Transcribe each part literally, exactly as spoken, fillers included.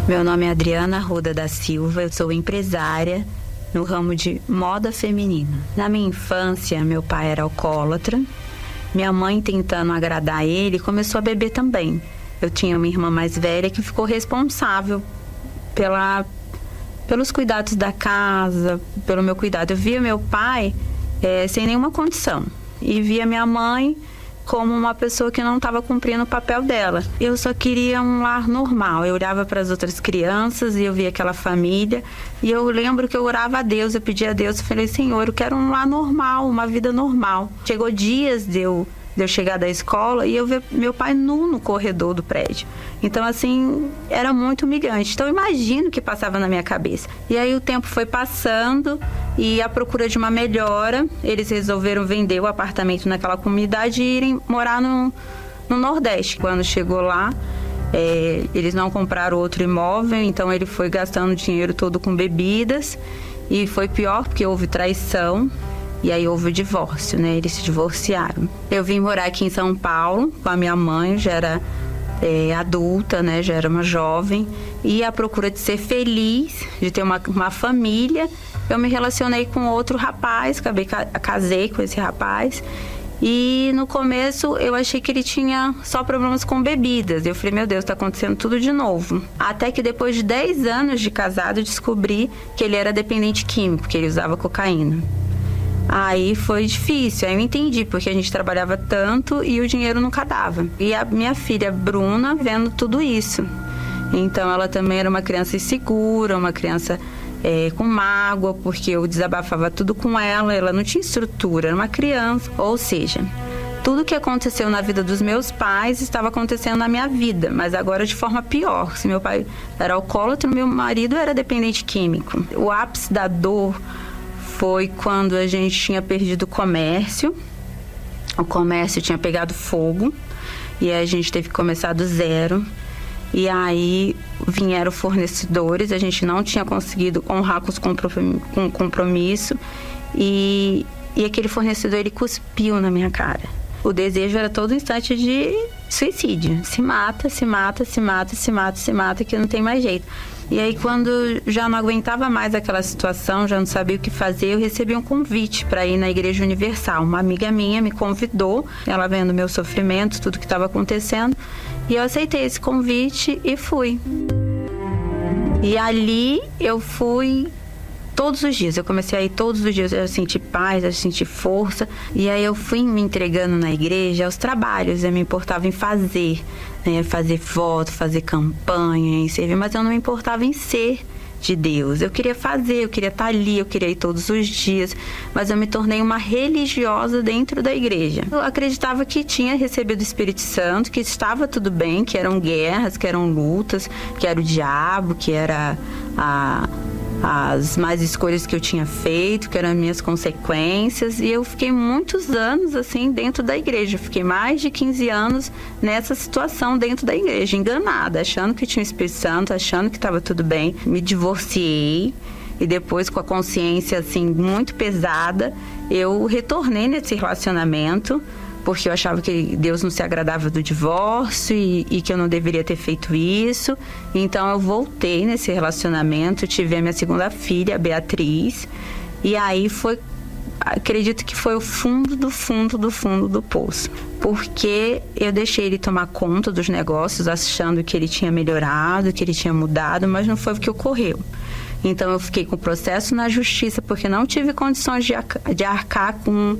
Meu nome é Adriana Arruda da Silva, eu sou empresária no ramo de moda feminina. Na minha infância, meu pai era alcoólatra, minha mãe, tentando agradar ele, começou a beber também. Eu tinha uma irmã mais velha que ficou responsável pela, pelos cuidados da casa, pelo meu cuidado. Eu via meu pai é, sem nenhuma condição e via minha mãe como uma pessoa que não estava cumprindo o papel dela. Eu só queria um lar normal. Eu olhava para as outras crianças e eu via aquela família. E eu lembro que eu orava a Deus, eu pedia a Deus, eu falei, Senhor, eu quero um lar normal, uma vida normal. Chegou dias de eu, de eu chegar da escola e eu ver meu pai nu no corredor do prédio. Então, assim, era muito humilhante. Então, eu imagino o que passava na minha cabeça. E aí o tempo foi passando e à procura de uma melhora, eles resolveram vender o apartamento naquela comunidade e irem morar no, no Nordeste. Quando chegou lá, é, eles não compraram outro imóvel, então ele foi gastando o dinheiro todo com bebidas e foi pior porque houve traição. E aí houve o divórcio, né? Eles se divorciaram. Eu vim morar aqui em São Paulo com a minha mãe, já era é, adulta, né? Já era uma jovem. E à procura de ser feliz, de ter uma, uma família, eu me relacionei com outro rapaz, acabei casei com esse rapaz. E no começo eu achei que ele tinha só problemas com bebidas. Eu falei, meu Deus, tá acontecendo tudo de novo. Até que depois de dez anos de casado, eu descobri que ele era dependente químico, que ele usava cocaína. Aí foi difícil, aí eu entendi, porque a gente trabalhava tanto e o dinheiro nunca dava. E a minha filha Bruna vendo tudo isso. Então ela também era uma criança insegura, uma criança é, com mágoa, porque eu desabafava tudo com ela, ela não tinha estrutura, era uma criança. Ou seja, tudo que aconteceu na vida dos meus pais estava acontecendo na minha vida, mas agora de forma pior. Se meu pai era alcoólatra, meu marido era dependente químico. O ápice da dor foi quando a gente tinha perdido o comércio, o comércio tinha pegado fogo e a gente teve que começar do zero. E aí vieram fornecedores, a gente não tinha conseguido honrar com o compromisso e, e aquele fornecedor, ele cuspiu na minha cara. O desejo era todo instante de suicídio, se mata, se mata, se mata, se mata, se mata, que não tem mais jeito. E aí, quando já não aguentava mais aquela situação, já não sabia o que fazer, eu recebi um convite para ir na Igreja Universal. Uma amiga minha me convidou, ela vendo meu sofrimento, tudo que estava acontecendo, e eu aceitei esse convite e fui. E ali eu fui todos os dias, eu comecei a ir todos os dias, eu senti paz, eu senti força, e aí eu fui me entregando na igreja aos trabalhos, eu me importava em fazer, né, fazer voto, fazer campanha, em servir, mas eu não me importava em ser de Deus. Eu queria fazer, eu queria estar ali, eu queria ir todos os dias, mas eu me tornei uma religiosa dentro da igreja. Eu acreditava que tinha recebido o Espírito Santo, que estava tudo bem, que eram guerras, que eram lutas, que era o diabo, que era a... as más escolhas que eu tinha feito, que eram as minhas consequências, e eu fiquei muitos anos assim dentro da igreja, fiquei mais de quinze anos nessa situação dentro da igreja, enganada, achando que tinha o Espírito Santo, achando que estava tudo bem. Me divorciei e depois, com a consciência assim muito pesada, eu retornei nesse relacionamento, porque eu achava que Deus não se agradava do divórcio e, e que eu não deveria ter feito isso. Então eu voltei nesse relacionamento, tive a minha segunda filha, a Beatriz, e aí foi, acredito que foi o fundo do fundo do fundo do poço, porque eu deixei ele tomar conta dos negócios, achando que ele tinha melhorado, que ele tinha mudado, mas não foi o que ocorreu. Então eu fiquei com o processo na justiça, porque não tive condições de, de arcar com...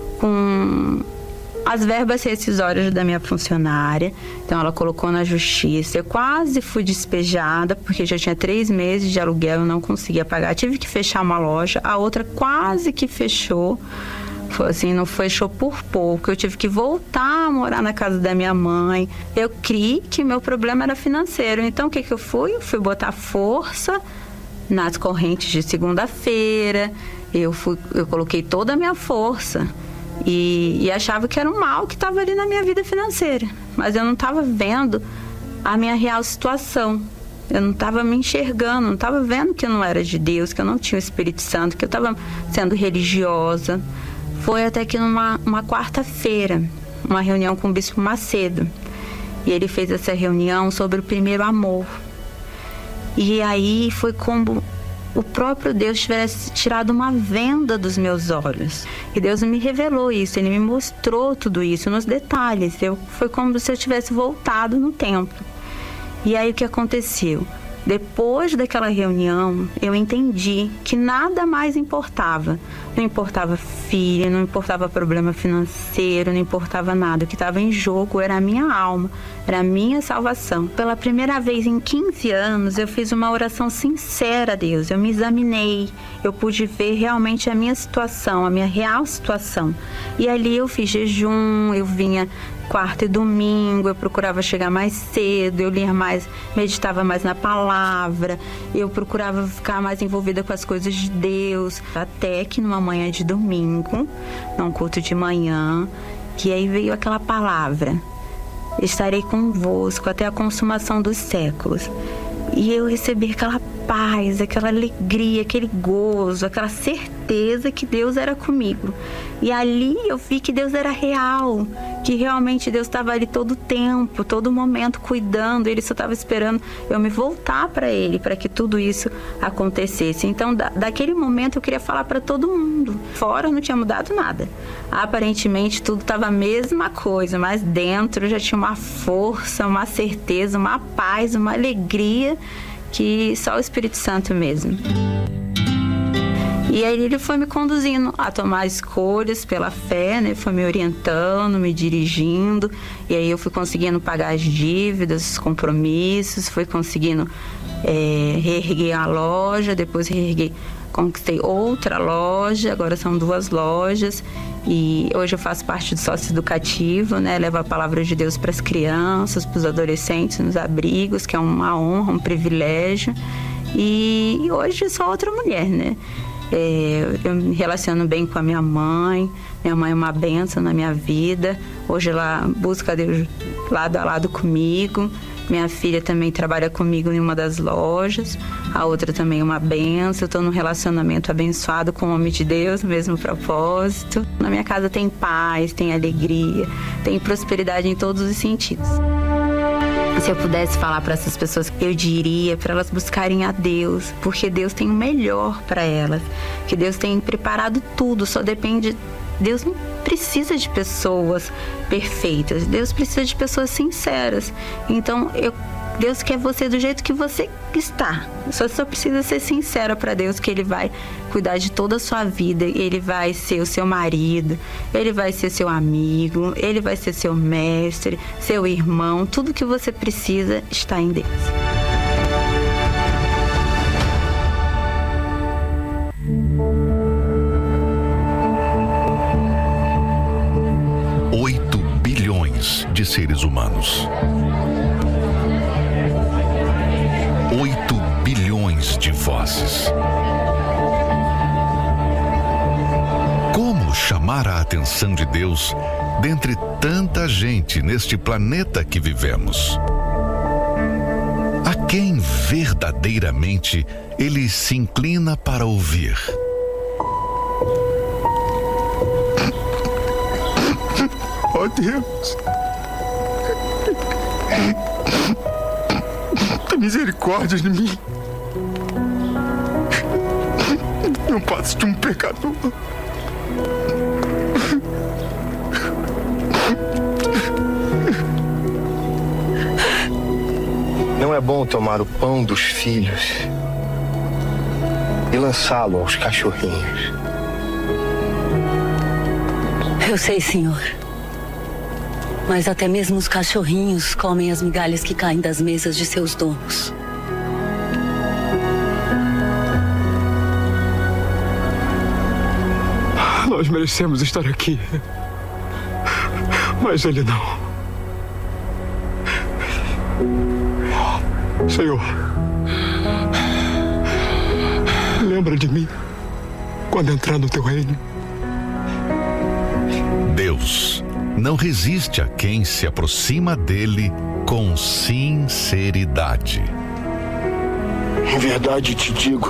com as verbas rescisórias da minha funcionária. Então ela colocou na justiça. Eu quase fui despejada, porque já tinha três meses de aluguel, eu não conseguia pagar, tive que fechar uma loja, a outra quase que fechou. Foi assim, não fechou por pouco, eu tive que voltar a morar na casa da minha mãe. Eu criei que meu problema era financeiro, então o que que eu fui? Eu fui botar força nas correntes de segunda-feira, eu, fui, eu coloquei toda a minha força. E, e achava que era um mal que estava ali na minha vida financeira, mas eu não estava vendo a minha real situação, eu não estava me enxergando, não estava vendo que eu não era de Deus, que eu não tinha o Espírito Santo, que eu estava sendo religiosa. Foi até que numa uma quarta-feira, uma reunião com o Bispo Macedo, e ele fez essa reunião sobre o primeiro amor. E aí foi como o próprio Deus tivesse tirado uma venda dos meus olhos. E Deus me revelou isso, Ele me mostrou tudo isso nos detalhes. Eu, foi como se eu tivesse voltado no tempo. E aí o que aconteceu? Depois daquela reunião, eu entendi que nada mais importava. Não importava filho, não importava problema financeiro, não importava nada. O que estava em jogo era a minha alma, era a minha salvação. Pela primeira vez em quinze anos, eu fiz uma oração sincera a Deus. Eu me examinei, eu pude ver realmente a minha situação, a minha real situação. E ali eu fiz jejum, eu vinha quarta e domingo, eu procurava chegar mais cedo, eu lia mais, meditava mais na palavra, eu procurava ficar mais envolvida com as coisas de Deus, até que numa manhã de domingo, num culto de manhã, que aí veio aquela palavra: estarei convosco até a consumação dos séculos. E eu recebi aquela paz, aquela alegria, aquele gozo, aquela certeza que Deus era comigo. E ali eu vi que Deus era real, que realmente Deus estava ali todo o tempo, todo momento cuidando. Ele só estava esperando eu me voltar para Ele, para que tudo isso acontecesse. Então, da, daquele momento eu queria falar para todo mundo. Fora não tinha mudado nada. Aparentemente tudo estava a mesma coisa, mas dentro já tinha uma força, uma certeza, uma paz, uma alegria que só o Espírito Santo mesmo. E aí ele foi me conduzindo a tomar escolhas pela fé, né? Foi me orientando, me dirigindo. E aí eu fui conseguindo pagar as dívidas, os compromissos, fui conseguindo é, reerguer a loja, depois reerguei, conquistei outra loja, agora são duas lojas. E hoje eu faço parte do sócio educativo, né? Levo a palavra de Deus para as crianças, para os adolescentes, nos abrigos, que é uma honra, um privilégio. E, e hoje sou outra mulher, né? É, eu me relaciono bem com a minha mãe. Minha mãe é uma bênção na minha vida. Hoje ela busca Deus lado a lado comigo. Minha filha também trabalha comigo em uma das lojas. A outra também é uma bênção. Eu estou num relacionamento abençoado com o homem de Deus, no mesmo propósito. Na minha casa tem paz, tem alegria, tem prosperidade em todos os sentidos. Se eu pudesse falar para essas pessoas, eu diria para elas buscarem a Deus, porque Deus tem o melhor para elas, que Deus tem preparado tudo, só depende. Deus não precisa de pessoas perfeitas, Deus precisa de pessoas sinceras. Então, eu, Deus quer você do jeito que você está. Só só precisa ser sincera para Deus, que Ele vai cuidar de toda a sua vida. Ele vai ser o seu marido, Ele vai ser seu amigo, Ele vai ser seu mestre, seu irmão. Tudo que você precisa está em Deus. oito bilhões de seres humanos. oito bilhões de vozes. Como chamar a atenção de Deus dentre tanta gente neste planeta que vivemos? A quem verdadeiramente Ele se inclina para ouvir? Oh Deus, tem misericórdia de mim. Não passo de um pecador. Não é bom tomar o pão dos filhos e lançá-lo aos cachorrinhos. Eu sei, Senhor. Mas até mesmo os cachorrinhos comem as migalhas que caem das mesas de seus donos. Nós merecemos estar aqui, mas ele não. Senhor, lembra de mim quando entrar no teu reino. Deus não resiste a quem se aproxima dele com sinceridade. Em verdade te digo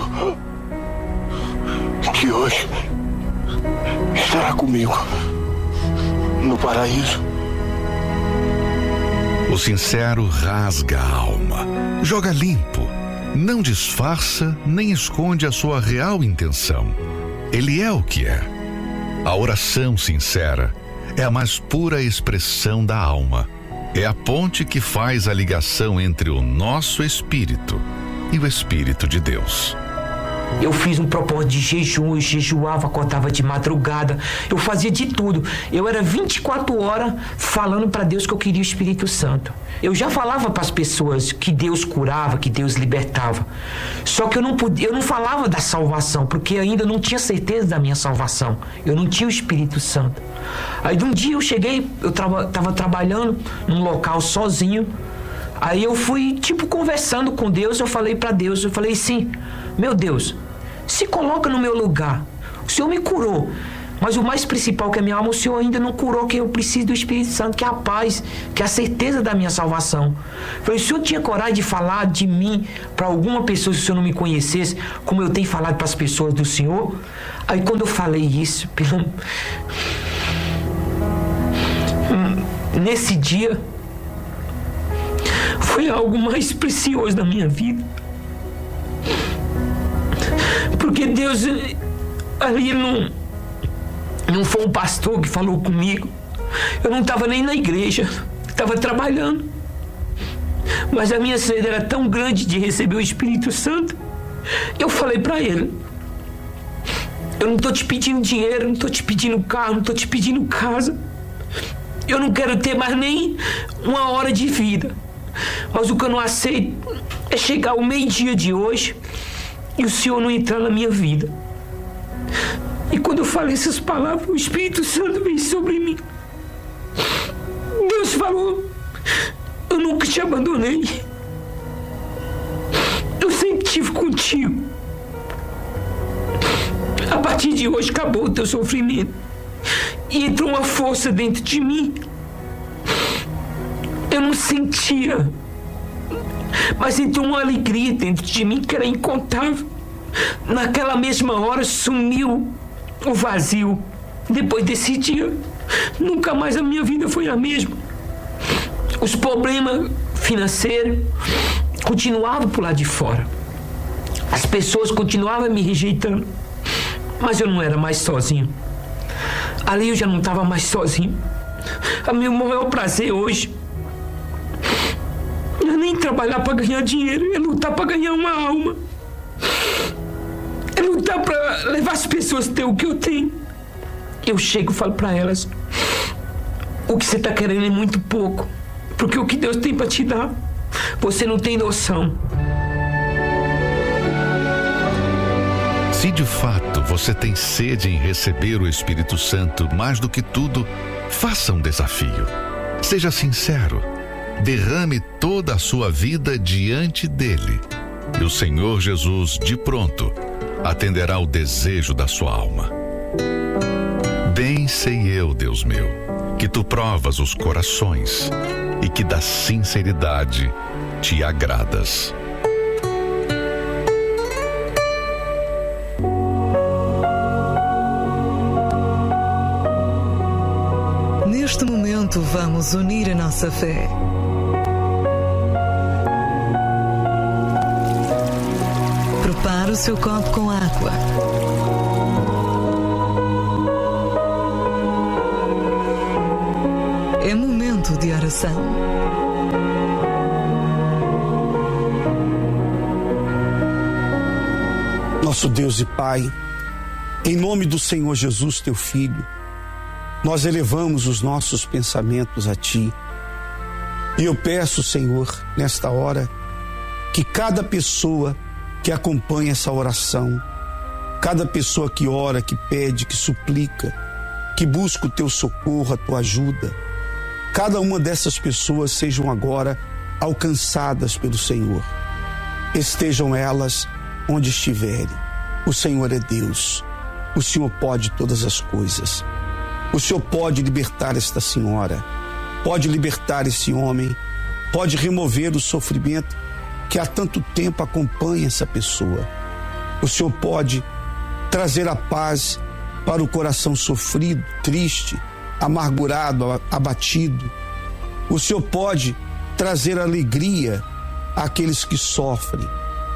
que hoje estará comigo no paraíso. O sincero rasga a alma, joga limpo Não disfarça nem esconde a sua real intenção. Ele é o que é. A oração sincera é a mais pura expressão da alma. É a ponte que faz a ligação entre o nosso espírito e o Espírito de Deus. Eu fiz um propósito de jejum, eu jejuava, acordava de madrugada, eu fazia de tudo. Eu era vinte e quatro horas falando para Deus que eu queria o Espírito Santo. Eu já falava para as pessoas que Deus curava, que Deus libertava. Só que eu não podia, eu não falava da salvação, porque ainda não tinha certeza da minha salvação. Eu não tinha o Espírito Santo. Aí de um dia eu cheguei, eu estava traba, trabalhando num local sozinho. Aí eu fui, tipo, conversando com Deus, eu falei para Deus, eu falei assim, meu Deus, se coloca no meu lugar, o Senhor me curou, mas o mais principal que é a minha alma, o Senhor ainda não curou, que eu preciso do Espírito Santo, que é a paz, que é a certeza da minha salvação. Eu falei, o Senhor tinha coragem de falar de mim para alguma pessoa, se o Senhor não me conhecesse, como eu tenho falado para as pessoas do Senhor? Aí quando eu falei isso, pelo... nesse dia, foi algo mais precioso da minha vida. Porque Deus, ali não, não foi um pastor que falou comigo. Eu não estava nem na igreja, estava trabalhando. Mas a minha sede era tão grande de receber o Espírito Santo. Eu falei para ele, eu não estou te pedindo dinheiro, não estou te pedindo carro, não estou te pedindo casa. Eu não quero ter mais nem uma hora de vida. Mas o que eu não aceito é chegar ao meio-dia de hoje e o Senhor não entrar na minha vida. E quando eu falei essas palavras, o Espírito Santo veio sobre mim. Deus falou, eu nunca te abandonei. Eu sempre estive contigo. A partir de hoje acabou o teu sofrimento. E entrou uma força dentro de mim. Eu não sentia, mas entrou uma alegria dentro de mim que era incontável. Naquela mesma hora sumiu o vazio. Depois desse dia, nunca mais a minha vida foi a mesma. Os problemas financeiros continuavam por lá de fora. As pessoas continuavam me rejeitando, mas eu não era mais sozinho. Ali eu já não estava mais sozinho. O meu maior prazer hoje não é nem trabalhar para ganhar dinheiro, é lutar para ganhar uma alma. É lutar para levar as pessoas a ter o que eu tenho. Eu chego e falo para elas, o que você está querendo é muito pouco, porque o que Deus tem para te dar, você não tem noção. Se de fato você tem sede em receber o Espírito Santo mais do que tudo, faça um desafio. Seja sincero. Derrame toda a sua vida diante dele. E o Senhor Jesus, de pronto, atenderá o desejo da sua alma. Bem sei eu, Deus meu, que tu provas os corações e que da sinceridade te agradas. Neste momento vamos unir a nossa fé. Prepare o seu copo com água. É momento de oração. Nosso Deus e Pai, em nome do Senhor Jesus, teu Filho, nós elevamos os nossos pensamentos a Ti. E eu peço, Senhor, nesta hora, que cada pessoa que acompanha essa oração, cada pessoa que ora, que pede, que suplica, que busca o Teu socorro, a Tua ajuda, cada uma dessas pessoas sejam agora alcançadas pelo Senhor. Estejam elas onde estiverem. O Senhor é Deus. O Senhor pode todas as coisas. O Senhor pode libertar esta senhora, pode libertar esse homem, pode remover o sofrimento que há tanto tempo acompanha essa pessoa. O Senhor pode trazer a paz para o coração sofrido, triste, amargurado, abatido. O Senhor pode trazer alegria àqueles que sofrem.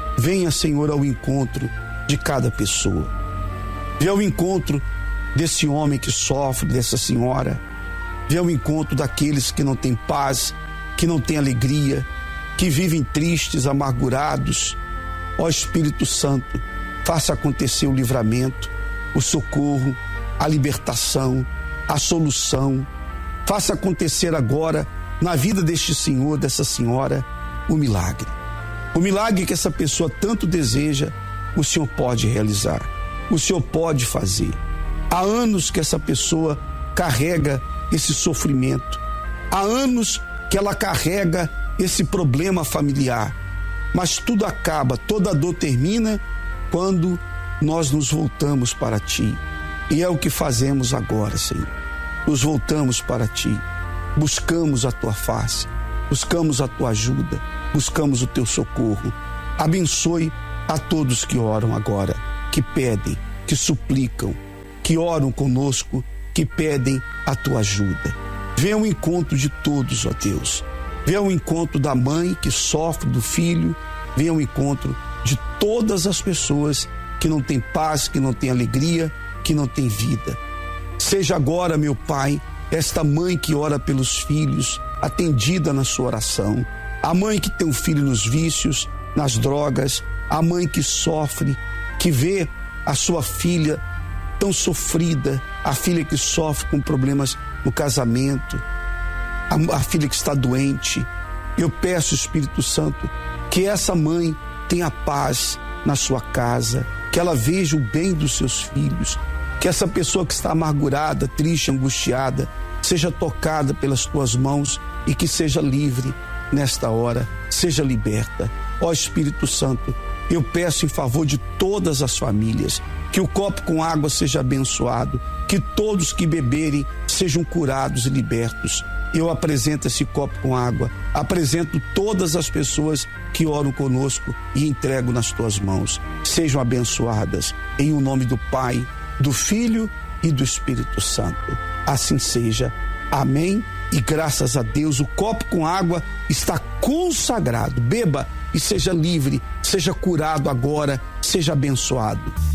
Venha, Senhor, ao encontro de cada pessoa. Venha ao encontro desse homem que sofre, dessa senhora. Venha ao encontro daqueles que não têm paz, que não têm alegria, que vivem tristes, amargurados. Ó Espírito Santo, faça acontecer o livramento, o socorro, a libertação, a solução. Faça acontecer agora na vida deste senhor, dessa senhora, o milagre. O milagre que essa pessoa tanto deseja, o Senhor pode realizar. O Senhor pode fazer. Há anos que essa pessoa carrega esse sofrimento. Há anos que ela carrega esse problema familiar. Mas tudo acaba, toda dor termina quando nós nos voltamos para Ti. E é o que fazemos agora, Senhor. Nos voltamos para Ti. Buscamos a Tua face. Buscamos a Tua ajuda. Buscamos o Teu socorro. Abençoe a todos que oram agora, que pedem, que suplicam, que oram conosco, que pedem a Tua ajuda. Venha ao encontro de todos, ó Deus. Venha ao encontro da mãe que sofre do filho. Venha ao encontro de todas as pessoas que não têm paz, que não têm alegria, que não têm vida. Seja agora, meu Pai, esta mãe que ora pelos filhos, atendida na sua oração. A mãe que tem um filho nos vícios, nas drogas. A mãe que sofre, que vê a sua filha tão sofrida. A filha que sofre com problemas no casamento. A, a filha que está doente. Eu peço, Espírito Santo, que essa mãe tenha paz na sua casa, que ela veja o bem dos seus filhos, que essa pessoa que está amargurada, triste, angustiada, seja tocada pelas tuas mãos e que seja livre nesta hora, seja liberta. Ó Espírito Santo, eu peço em favor de todas as famílias, que o copo com água seja abençoado, que todos que beberem sejam curados e libertos. Eu apresento esse copo com água, apresento todas as pessoas que oram conosco e entrego nas tuas mãos. Sejam abençoadas em o nome do Pai, do Filho e do Espírito Santo. Assim seja. Amém. E graças a Deus, o copo com água está consagrado. Beba e seja livre, seja curado agora, seja abençoado.